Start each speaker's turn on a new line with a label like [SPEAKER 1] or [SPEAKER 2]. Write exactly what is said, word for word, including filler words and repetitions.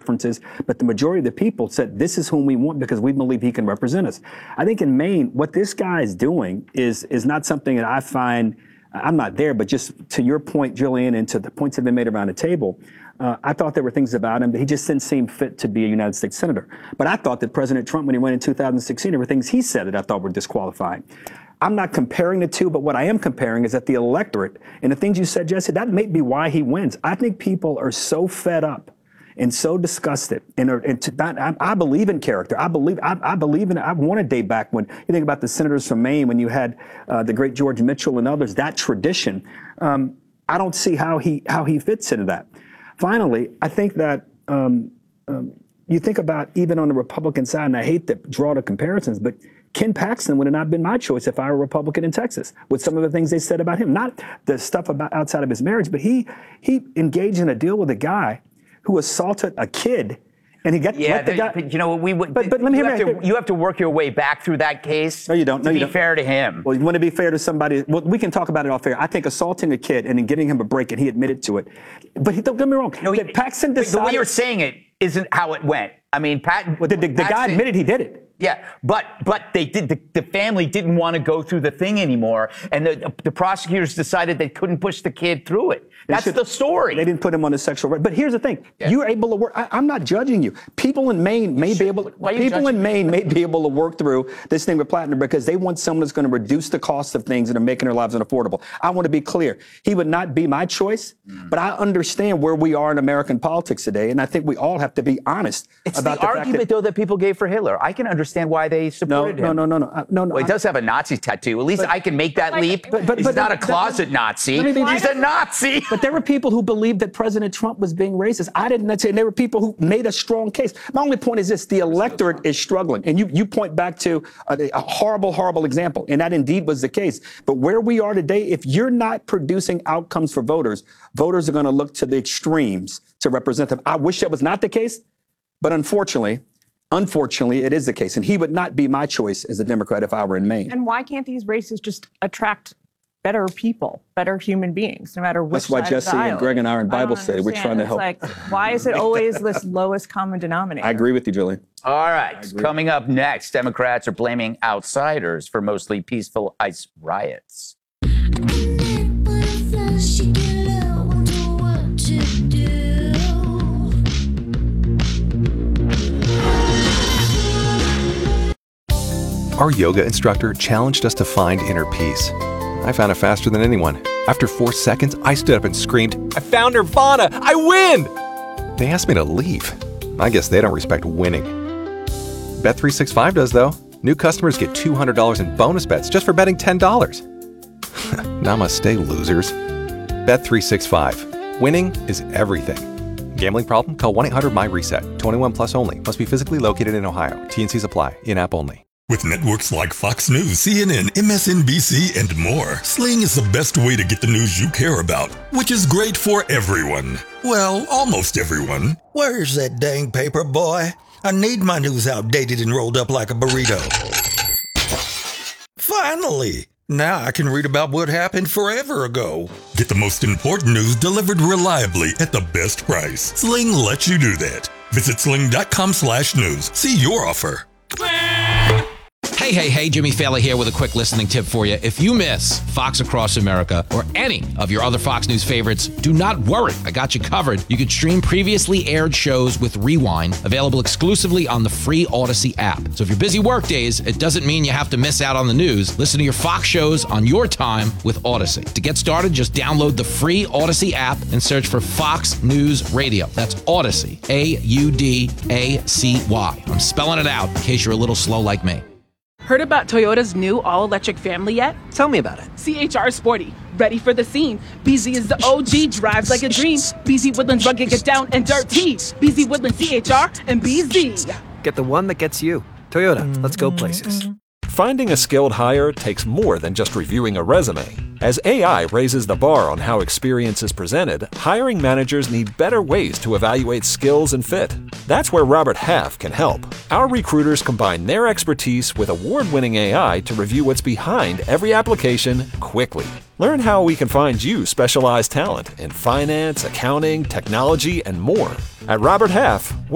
[SPEAKER 1] differences, but the majority of the people said this is whom we want because we believe he can represent us. I think in Maine, what this guy is doing is is not something that I find, I'm not there, but just to your point, Julian, and to the points that have been made around the table, uh, I thought there were things about him that he just didn't seem fit to be a United States senator. But I thought that President Trump, when he went in two thousand sixteen, there were things he said that I thought were disqualifying. I'm not comparing the two, but what I am comparing is that the electorate, and the things you said, Jesse, that may be why he wins. I think people are so fed up and so disgusted. And, are, and to, I, I believe in character. I believe I, I believe in it. I want a day back when you think about the senators from Maine, when you had uh, the great George Mitchell and others, that tradition. Um, I don't see how he how he fits into that. Finally, I think that um, um, you think about even on the Republican side, and I hate to draw the comparisons, but Ken Paxton would have not been my choice if I were a Republican in Texas, with some of the things they said about him. Not the stuff about outside of his marriage, but he he engaged in a deal with a guy who assaulted a kid, and he got
[SPEAKER 2] yeah,
[SPEAKER 1] let the guy.
[SPEAKER 2] But you know what we would.
[SPEAKER 1] But, but let me
[SPEAKER 2] you
[SPEAKER 1] hear
[SPEAKER 2] have,
[SPEAKER 1] me,
[SPEAKER 2] to, you have to work your way back through that case.
[SPEAKER 1] No, you don't. No,
[SPEAKER 2] to
[SPEAKER 1] you
[SPEAKER 2] be
[SPEAKER 1] don't.
[SPEAKER 2] fair to him.
[SPEAKER 1] Well, you want to be fair to somebody. Well, we can talk about it all fair. I think assaulting a kid and then giving him a break, and he admitted to it. But he, don't get me wrong.
[SPEAKER 2] No, he,
[SPEAKER 1] Paxton decided.
[SPEAKER 2] The way you're saying it isn't how it went. I mean, Pat.
[SPEAKER 1] Well, the, the, the guy admitted he did it.
[SPEAKER 2] Yeah, but but they did. The, the family didn't want to go through the thing anymore, and the the prosecutors decided they couldn't push the kid through it. That's should, the story.
[SPEAKER 1] They didn't put him on the sexual. But here's the thing: yeah. You're able to work. I, I'm not judging you. People in Maine may sure. be able. People in Maine may be able to work through this thing with Plattner because they want someone that's going to reduce the cost of things that are making their lives unaffordable. I want to be clear: he would not be my choice, mm. but I understand where we are in American politics today, and I think we all have to be honest
[SPEAKER 2] it's
[SPEAKER 1] about
[SPEAKER 2] the,
[SPEAKER 1] the
[SPEAKER 2] argument,
[SPEAKER 1] fact that,
[SPEAKER 2] though, that people gave for Hitler. I can understand why they supported
[SPEAKER 1] no,
[SPEAKER 2] him.
[SPEAKER 1] No, no, no, no, no, no.
[SPEAKER 2] Well, he does have a Nazi tattoo. At least
[SPEAKER 1] but,
[SPEAKER 2] I can make that
[SPEAKER 3] like,
[SPEAKER 2] leap.
[SPEAKER 3] But,
[SPEAKER 2] but, He's
[SPEAKER 1] but,
[SPEAKER 2] not
[SPEAKER 1] but,
[SPEAKER 2] a closet
[SPEAKER 1] but,
[SPEAKER 2] Nazi.
[SPEAKER 1] Be,
[SPEAKER 2] He's a Nazi.
[SPEAKER 1] But there were people who believed that President Trump was being racist. I didn't say, and there were people who made a strong case. My only point is this: the electorate is struggling, and you you point back to a, a horrible, horrible example, and that indeed was the case. But where we are today, if you're not producing outcomes for voters, voters are going to look to the extremes to represent them. I wish that was not the case, but unfortunately. Unfortunately, it is the case, and he would not be my choice as a Democrat if I were in Maine.
[SPEAKER 3] And why can't these races just attract better people, better human beings, no matter which
[SPEAKER 1] That's why
[SPEAKER 3] side
[SPEAKER 1] Jesse
[SPEAKER 3] of the
[SPEAKER 1] and
[SPEAKER 3] aisle?
[SPEAKER 1] Greg and I are in Bible
[SPEAKER 3] I
[SPEAKER 1] study. We're trying to
[SPEAKER 3] it's
[SPEAKER 1] help.
[SPEAKER 3] Like, why is it always this lowest common denominator?
[SPEAKER 1] I agree with you, Julian.
[SPEAKER 2] All right. Coming up next, Democrats are blaming outsiders for mostly peaceful ICE riots.
[SPEAKER 4] Our yoga instructor challenged us to find inner peace. I found it faster than anyone. After four seconds, I stood up and screamed, "I found Nirvana! I win!" They asked me to leave. I guess they don't respect winning. Bet three sixty-five does, though. New customers get two hundred dollars in bonus bets just for betting ten dollars. Namaste, losers. Bet three sixty-five. Winning is everything. Gambling problem? Call one eight hundred my reset. twenty-one plus only. Must be physically located in Ohio. T N Cs apply. In-app only.
[SPEAKER 5] With networks like Fox News, C N N, M S N B C, and more, Sling is the best way to get the news you care about, which is great for everyone. Well, almost everyone.
[SPEAKER 6] Where's that dang paper, boy? I need my news outdated and rolled up like a burrito. Finally! Now I can read about what happened forever ago.
[SPEAKER 5] Get the most important news delivered reliably at the best price. Sling lets you do that. Visit sling.com slash news. See your offer.
[SPEAKER 7] Hey, hey, hey, Jimmy Fallon here with a quick listening tip for you. If you miss Fox Across America or any of your other Fox News favorites, do not worry. I got you covered. You can stream previously aired shows with Rewind, available exclusively on the free Odyssey app. So if you're busy work days, it doesn't mean you have to miss out on the news. Listen to your Fox shows on your time with Odyssey. To get started, just download the free Odyssey app and search for Fox News Radio. That's Odyssey, A U D A C Y. I'm spelling it out in case you're a little slow like me.
[SPEAKER 8] Heard about Toyota's new all-electric family yet?
[SPEAKER 9] Tell me about it.
[SPEAKER 8] C H R Sporty, ready for the scene. B Z is the O G, drives like a dream. B Z Woodlands rugged, get down and dirty. B Z Woodlands C H R and B Z.
[SPEAKER 9] Get the one that gets you. Toyota, let's go places.
[SPEAKER 10] Finding a skilled hire takes more than just reviewing a resume. As A I raises the bar on how experience is presented, hiring managers need better ways to evaluate skills and fit. That's where Robert Half can help. Our recruiters combine their expertise with award-winning A I to review what's behind every application quickly. Learn how we can find you specialized talent in finance, accounting, technology, and more. At Robert Half,